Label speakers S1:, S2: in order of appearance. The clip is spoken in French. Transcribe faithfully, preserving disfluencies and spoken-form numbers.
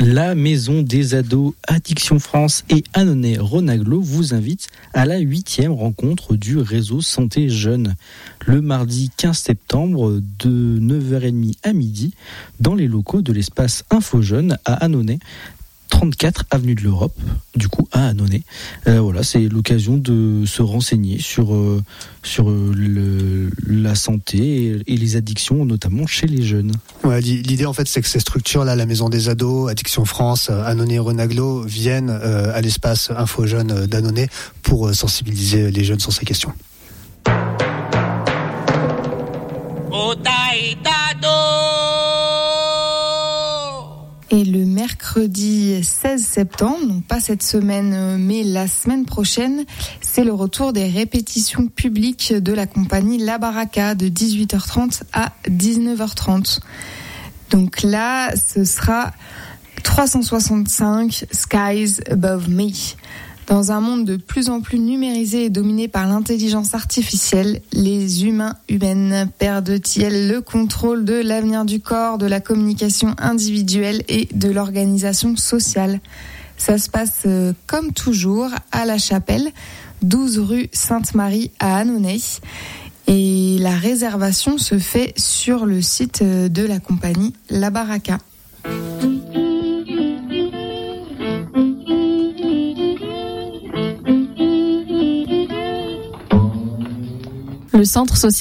S1: La Maison des Ados Addiction France et Annonay Renaglo vous invitent à la huitième rencontre du réseau Santé Jeune, le mardi quinze septembre de neuf heures trente à midi dans les locaux de l'espace Info Jeune à Annonay, trente-quatre avenue de l'Europe, du coup à Annonay. Euh, voilà, c'est l'occasion de se renseigner sur, euh, sur le, la santé et, et les addictions, notamment chez les jeunes.
S2: Ouais, l'idée en fait, c'est que ces structures-là, la Maison des Ados, Addiction France, Annonay Renaglo, viennent euh, à l'espace Info Jeune d'Annonay pour euh, sensibiliser les jeunes sur ces questions.
S3: Et le mercredi seize septembre, donc pas cette semaine, mais la semaine prochaine, c'est le retour des répétitions publiques de la compagnie La Baraka de dix-huit heures trente à dix-neuf heures trente. Donc là, ce sera trois cent soixante-cinq Skies Above Me. Dans un monde de plus en plus numérisé et dominé par l'intelligence artificielle, les humains humaines perdent-ils le contrôle de l'avenir du corps, de la communication individuelle et de l'organisation sociale ? Ça se passe euh, comme toujours à La Chapelle, douze rue Sainte-Marie à Annonay. Et la réservation se fait sur le site de la compagnie La Baraka.
S4: Le centre social